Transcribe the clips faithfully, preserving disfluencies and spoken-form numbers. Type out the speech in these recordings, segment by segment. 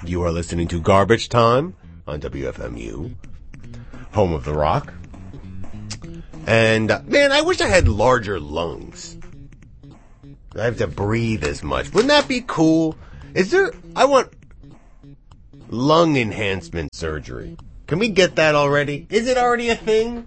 You are listening to Garbage Time on W F M U, home of the rock. And, uh, man, I wish I had larger lungs. I have to breathe as much. Wouldn't that be cool? Is there... I want lung enhancement surgery. Can we get that already? Is it already a thing?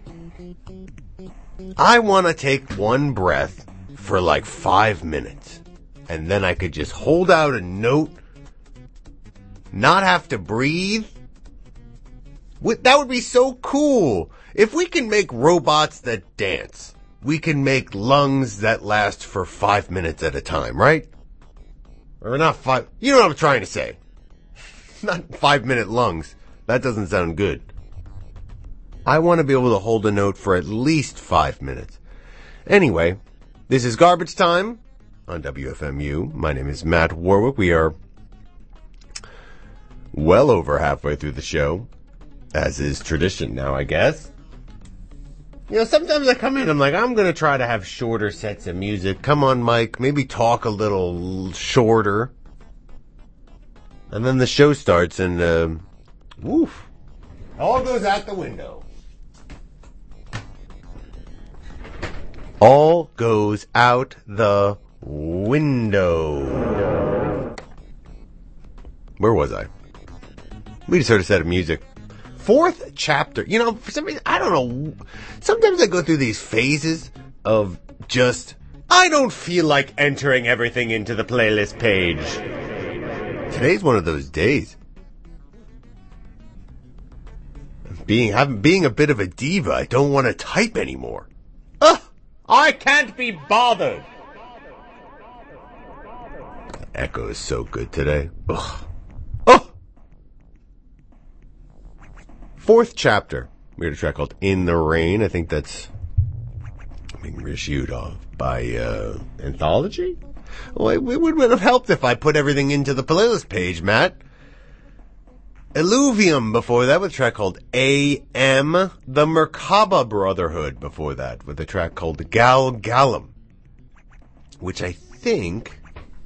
I want to take one breath for like five minutes. And then I could just hold out a note, not have to breathe. That would be so cool. If we can make robots that dance, we can make lungs that last for five minutes at a time, right? Or not five, you know what I'm trying to say. Not five minute lungs. That doesn't sound good. I want to be able to hold a note for at least five minutes. Anyway, this is Garbage Time on W F M U. My name is Matt Warwick. We are well over halfway through the show, as is tradition now, I guess. You know, sometimes I come in, I'm like, I'm going to try to have shorter sets of music. Come on, Mike, maybe talk a little shorter. And then the show starts and, uh, woof, all goes out the window. All goes out the window. Where was I? We just heard a set of music. Fourth chapter. You know, for some reason, I don't know. Sometimes I go through these phases of just, I don't feel like entering everything into the playlist page. Today's one of those days. Being, having, being a bit of a diva, I don't want to type anymore. Ugh! I can't be bothered! Echo is so good today. Ugh. Oh! Fourth chapter. We had a track called In the Rain. I think that's being reissued off by uh, Anthology? Well, it, it would have helped if I put everything into the playlist page, Matt. Illuvium before that with a track called A M. The Merkaba Brotherhood before that with a track called Gal Gallum, which I think...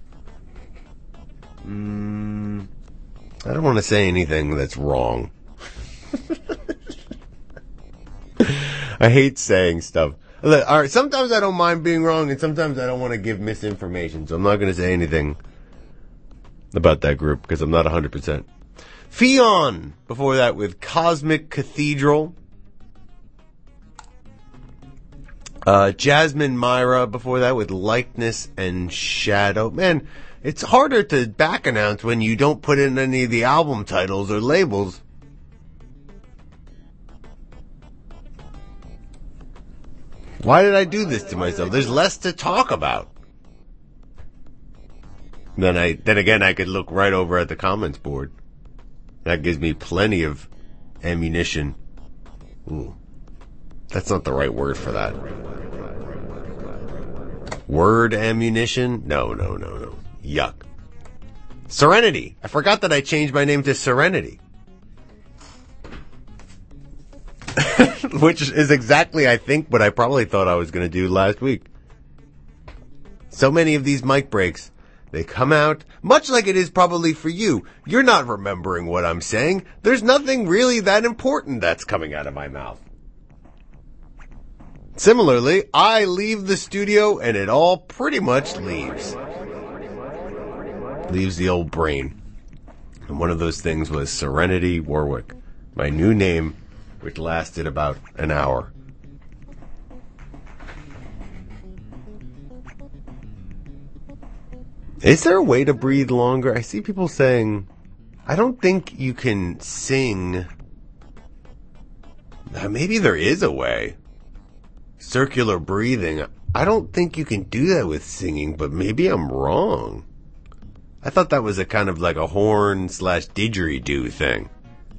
Mm, I don't want to say anything that's wrong. I hate saying stuff. Look, all right, sometimes I don't mind being wrong, and sometimes I don't want to give misinformation, so I'm not going to say anything about that group, because I'm not one hundred percent. Fion, before that with Cosmic Cathedral. Uh, Jasmine Myra, before that with Likeness and Shadow. Man, it's harder to back announce when you don't put in any of the album titles or labels. Why did I do this to myself? There's less to talk about. Then I, then again, I could look right over at the comments board. That gives me plenty of ammunition. Ooh. That's not the right word for that. Word ammunition? No, no, no, no. Yuck. Serenity. I forgot that I changed my name to Serenity. Which is exactly, I think, what I probably thought I was going to do last week. So many of these mic breaks, they come out, much like it is probably for you. You're not remembering what I'm saying. There's nothing really that important that's coming out of my mouth. Similarly, I leave the studio and it all pretty much leaves. Leaves the old brain. And one of those things was Serenity Warwick, my new name, which lasted about an hour. Is there a way to breathe longer? I see people saying, I don't think you can sing. Uh, maybe there is a way. Circular breathing. I don't think you can do that with singing, but maybe I'm wrong. I thought that was a kind of like a horn slash didgeridoo thing.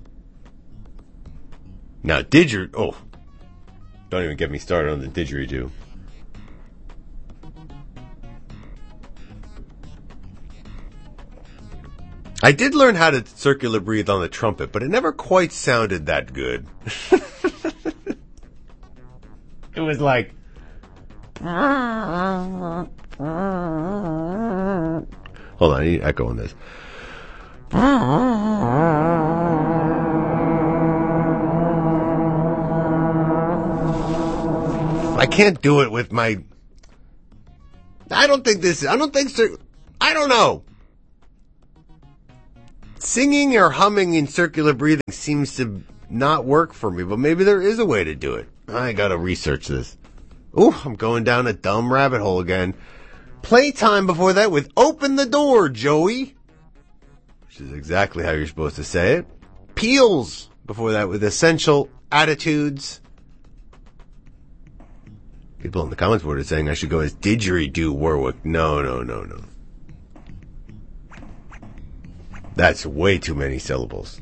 Now, didgeridoo, oh, don't even get me started on the didgeridoo. I did learn how to circular breathe on the trumpet, but it never quite sounded that good. It was like... Hold on, I need echo on this. I can't do it with my... I don't think this... I don't think... So, I don't know. Singing or humming in circular breathing seems to not work for me, but maybe there is a way to do it. I gotta research this. Ooh, I'm going down a dumb rabbit hole again. Playtime before that with Open the Door, Joey. Which is exactly how you're supposed to say it. Peels before that with Essential Attitudes. People in the comments board are saying I should go as Didgeridoo Warwick. No, no, no, no. That's way too many syllables.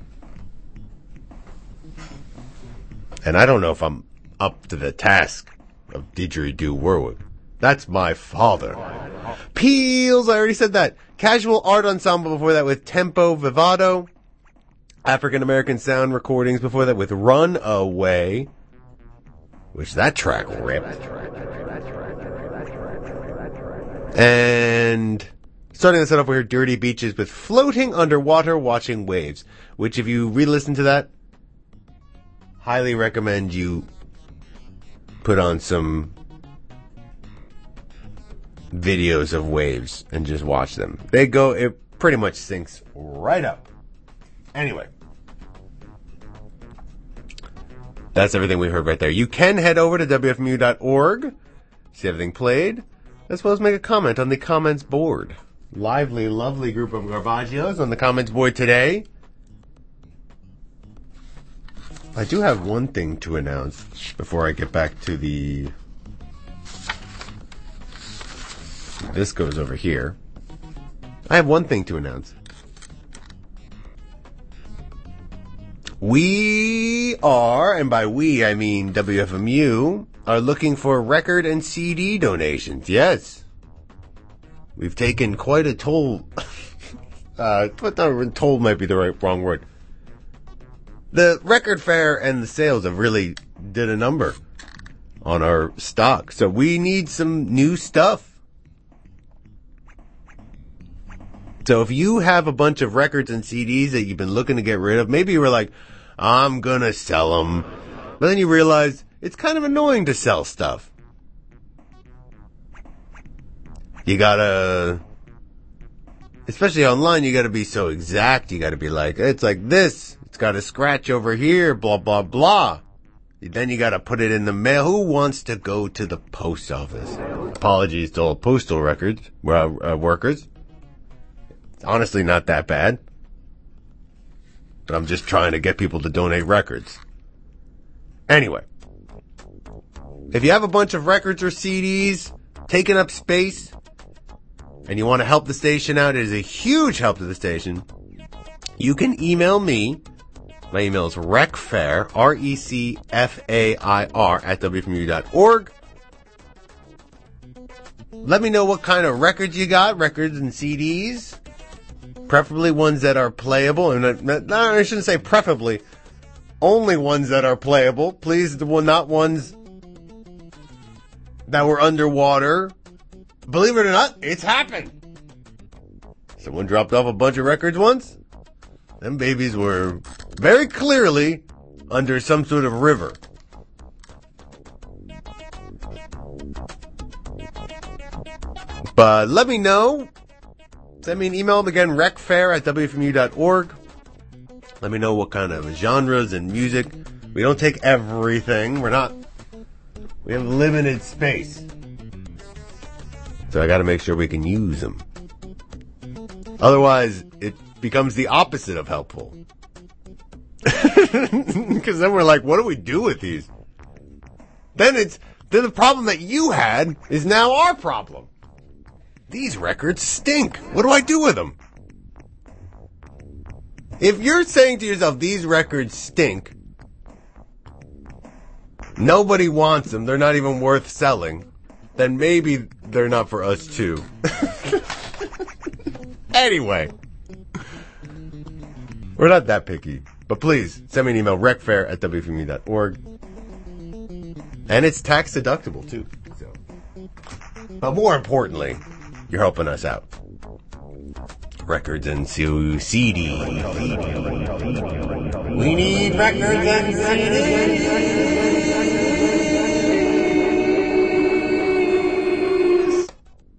And I don't know if I'm up to the task of Didgeridoo Warwick. That's my father. Peels, I already said that. Casual Art Ensemble before that with Tempo Vivato. African American Sound Recordings before that with Runaway. Which that track ripped. And starting this off, we heard Dirty Beaches with Floating Underwater Watching Waves. Which if you re-listen to that, highly recommend you put on some videos of waves and just watch them. They go, it pretty much syncs right up. Anyway. That's everything we heard right there. You can head over to W F M U dot org, see everything played, as well as make a comment on the comments board. Lively, lovely group of Garbagios on the comments board today. I do have one thing to announce before I get back to the... This goes over here. I have one thing to announce. We are, and by we I mean W F M U, are looking for record and C D donations. Yes. We've taken quite a toll. uh, but not toll might be the right, wrong word. The record fair and the sales have really did a number on our stock. So we need some new stuff. So if you have a bunch of records and C Ds that you've been looking to get rid of, maybe you were like, I'm gonna sell them. But then you realize it's kind of annoying to sell stuff. You gotta, especially online, you gotta be so exact. You gotta be like, it's like this. It's got a scratch over here, blah, blah, blah. Then you gotta put it in the mail. Who wants to go to the post office? Apologies to all postal records, uh, workers. It's honestly not that bad. But I'm just trying to get people to donate records. Anyway. If you have a bunch of records or C Ds taking up space, and you want to help the station out, it is a huge help to the station. You can email me. My email is recfair, R E C F A I R, at W F M U dot org. Let me know what kind of records you got, records and C Ds. Preferably ones that are playable. And no, I shouldn't say preferably. Only ones that are playable. Please, not ones that were underwater. Believe it or not, it's happened. Someone dropped off a bunch of records once. Them babies were very clearly under some sort of river. But let me know. Send me an email again, recfair at W F M U dot org. Let me know what kind of genres and music. We don't take everything. We're not... We have limited space. So I gotta make sure we can use them. Otherwise, it becomes the opposite of helpful. Because then we're like, what do we do with these? Then it's... Then the problem that you had is now our problem. These records stink. What do I do with them? If you're saying to yourself, these records stink, nobody wants them, they're not even worth selling, then maybe they're not for us too. Anyway. We're not that picky. But please, send me an email, recfair at W F M U dot org. And it's tax deductible too. So. But more importantly, you're helping us out. records and C Ds. We need records and C Ds.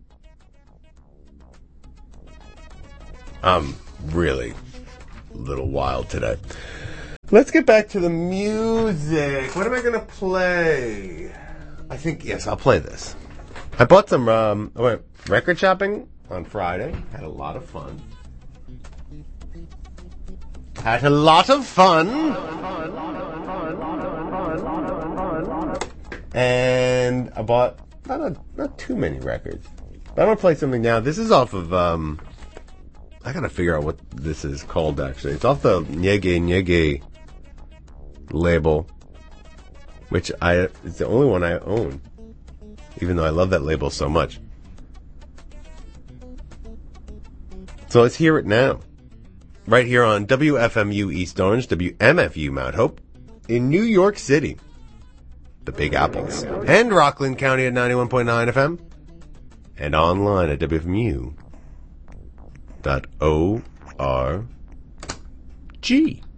I'm really a little wild today. Let's get back to the music. What am I going to play? I think, yes, I'll play this. I bought some, um, I went record shopping on Friday. Had a lot of fun. Had a lot of fun. And I bought not a, not too many records. But I'm going to play something now. This is off of, um, I got to figure out what this is called, actually. It's off the Nyege Nyege label, which I, it's the only one I own. Even though I love that label so much. So let's hear it now. Right here on W F M U East Orange, W M F U Mount Hope, in New York City. The Big Apples. And Rockland County at ninety-one point nine F M. And online at W F M U dot org.